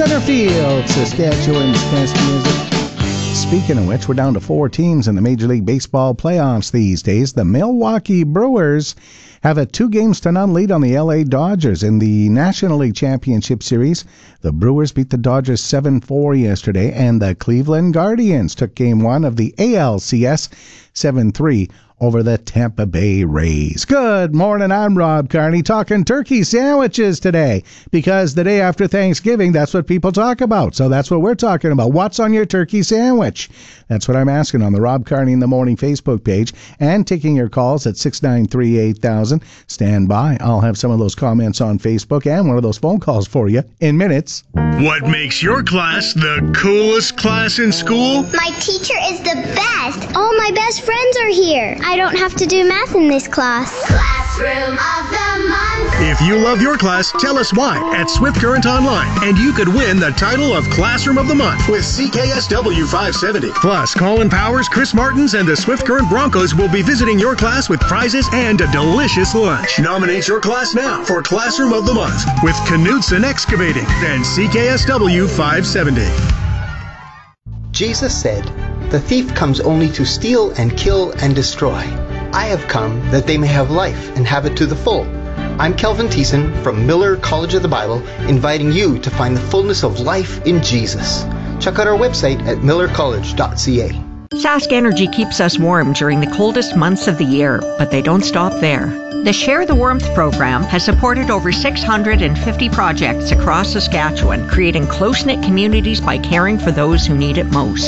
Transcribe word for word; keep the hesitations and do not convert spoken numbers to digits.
center field, Saskatchewan's best music. Speaking of which, we're down to four teams in the Major League Baseball playoffs these days. The Milwaukee Brewers have a two games to none lead on the L A Dodgers in the National League Championship Series. The Brewers beat the Dodgers seven four yesterday, and the Cleveland Guardians took game one of the A L C S seven three over the Tampa Bay Rays. Good morning, I'm Rob Carney, talking turkey sandwiches today, because the day after Thanksgiving, that's what people talk about. So that's what we're talking about. What's on your turkey sandwich? That's what I'm asking on the Rob Carney in the Morning Facebook page, and taking your calls at six nine three eight thousand. Stand by. I'll have some of those comments on Facebook and one of those phone calls for you in minutes. What makes your class the coolest class in school? My teacher is the best. All my best friends are here. I don't have to do math in this class. Classroom of the Month. If you love your class, tell us why at Swift Current Online, and you could win the title of Classroom of the Month with C K S W five seventy. Plus, Colin Powers, Chris Martins, and the Swift Current Broncos will be visiting your class with prizes and a delicious lunch. Nominate your class now for Classroom of the Month with Knudsen Excavating and C K S W five seventy. Jesus said, "The thief comes only to steal and kill and destroy. I have come that they may have life and have it to the full." I'm Kelvin Thiessen from Miller College of the Bible, inviting you to find the fullness of life in Jesus. Check out our website at miller college dot c a. Sask Energy keeps us warm during the coldest months of the year, but they don't stop there. The Share the Warmth program has supported over six hundred fifty projects across Saskatchewan, creating close-knit communities by caring for those who need it most.